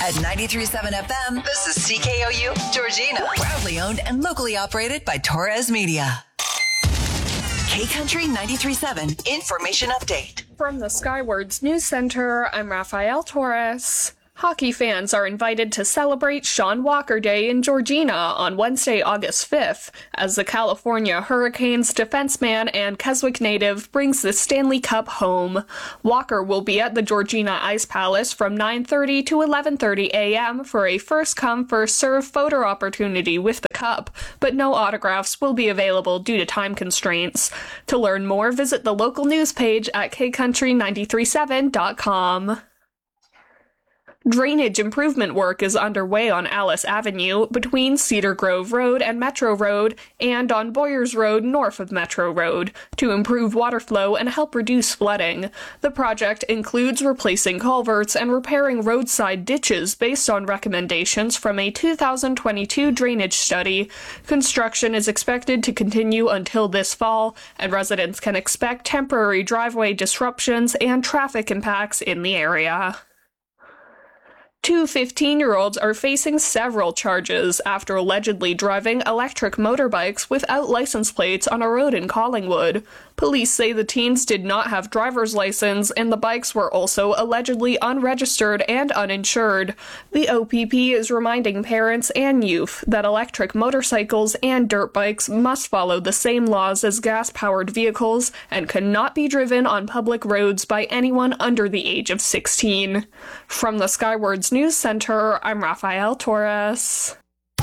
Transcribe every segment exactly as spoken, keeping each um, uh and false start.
At ninety-three point seven F M, this is C K O U, Georgina. Proudly owned and locally operated by Torres Media. K-Country ninety-three point seven Information Update. From the Skywards News Center, I'm Rafael Torres. Hockey fans are invited to celebrate Sean Walker Day in Georgina on Wednesday, August fifth, as the California Hurricanes defenseman and Keswick native brings the Stanley Cup home. Walker will be at the Georgina Ice Palace from nine thirty to eleven thirty a.m. for a first-come, first-served photo opportunity with the cup, but no autographs will be available due to time constraints. To learn more, visit the local news page at k country nine three seven dot com. Drainage improvement work is underway on Alice Avenue between Cedar Grove Road and Metro Road and on Boyers Road north of Metro Road to improve water flow and help reduce flooding. The project includes replacing culverts and repairing roadside ditches based on recommendations from a two thousand twenty-two drainage study. Construction is expected to continue until this fall, and residents can expect temporary driveway disruptions and traffic impacts in the area. Two fifteen-year-olds are facing several charges after allegedly driving electric motorbikes without license plates on a road in Collingwood. Police say the teens did not have driver's license, and the bikes were also allegedly unregistered and uninsured. The O P P is reminding parents and youth that electric motorcycles and dirt bikes must follow the same laws as gas-powered vehicles and cannot be driven on public roads by anyone under the age of sixteen. From the Skywards News Center, I'm Rafael Torres.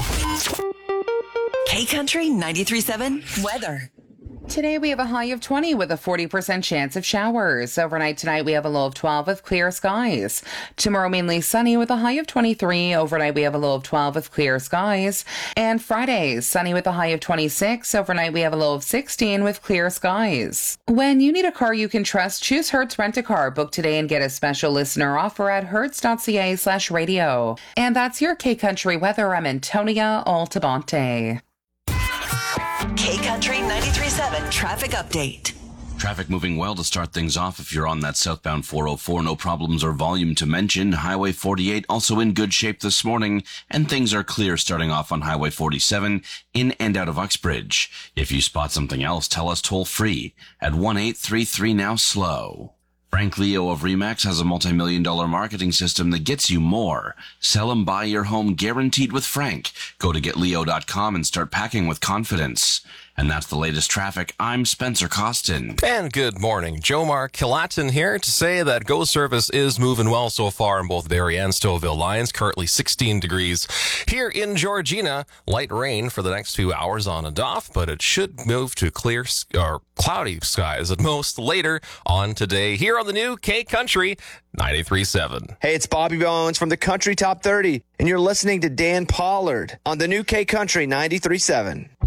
K-Country ninety-three point seven weather. Today we have a high of twenty with a forty percent chance of showers. Overnight tonight we have a low of twelve with clear skies. Tomorrow mainly sunny with a high of twenty-three. Overnight we have a low of twelve with clear skies. And Friday, sunny with a high of twenty-six. Overnight we have a low of sixteen with clear skies. When you need a car you can trust, choose Hertz Rent-A-Car. Book today and get a special listener offer at hertz.ca slash radio. And that's your K-Country weather. I'm Antonia Altabonte. K-Country ninety-three point seven traffic update. Traffic moving well to start things off if you're on that southbound four oh four. No problems or volume to mention. Highway forty-eight also in good shape this morning, and things are clear starting off on Highway forty-seven in and out of Uxbridge. If you spot something else, tell us toll free at one eight three three now slow. Frank Leo of Remax has a multi-million dollar marketing system that gets you more. Sell and buy your home guaranteed with Frank. Go to get leo dot com and start packing with confidence. And that's the latest traffic. I'm Spencer Costin. And good morning. Jomar Kilatin here to say that Go Service is moving well so far in both Barrie and Stouffville lines. Currently sixteen degrees here in Georgina. Light rain for the next few hours on and off, but it should move to clear or cloudy skies at most later on today here on the new K-Country ninety-three point seven. Hey, it's Bobby Bones from the Country Top thirty, and you're listening to Dan Pollard on the new K-Country ninety-three point seven.